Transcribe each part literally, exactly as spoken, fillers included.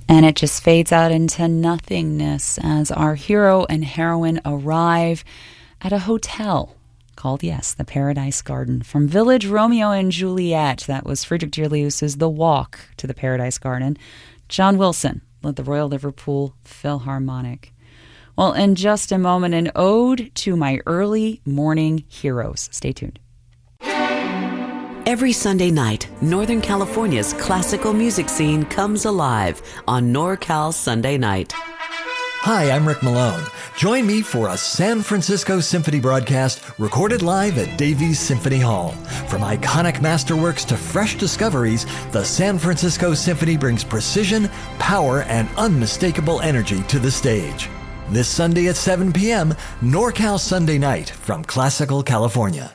And it just fades out into nothingness as our hero and heroine arrive at a hotel called, yes, the Paradise Garden. From Village Romeo and Juliet, that was Friedrich Dierlius's The Walk to the Paradise Garden. John Wilson led the Royal Liverpool Philharmonic. Well, in just a moment, an ode to my early morning heroes. Stay tuned. Every Sunday night, Northern California's classical music scene comes alive on NorCal Sunday Night. Hi, I'm Rick Malone. Join me for a San Francisco Symphony broadcast recorded live at Davies Symphony Hall. From iconic masterworks to fresh discoveries, the San Francisco Symphony brings precision, power, and unmistakable energy to the stage. This Sunday at seven p.m., NorCal Sunday Night from Classical California.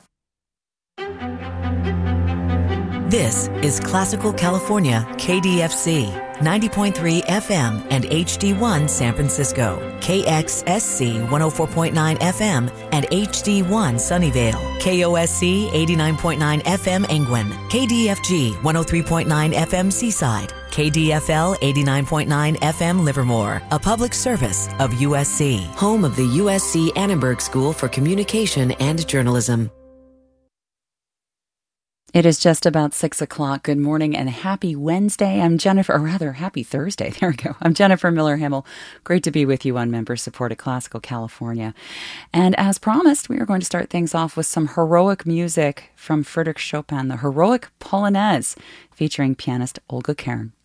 This is Classical California, K D F C, ninety point three F M and H D one San Francisco, K X S C one oh four point nine F M and H D one Sunnyvale, K O S C eighty-nine point nine F M Angwin, K D F G one oh three point nine F M Seaside, K D F L eighty-nine point nine F M Livermore, a public service of U S C, home of the U S C Annenberg School for Communication and Journalism. It is just about six o'clock. Good morning and happy Wednesday. I'm Jennifer, or rather, happy Thursday. There we go. I'm Jennifer Miller-Himmel. Great to be with you on member support at Classical California. And as promised, we are going to start things off with some heroic music from Frédéric Chopin, the Heroic Polonaise, featuring pianist Olga Kern.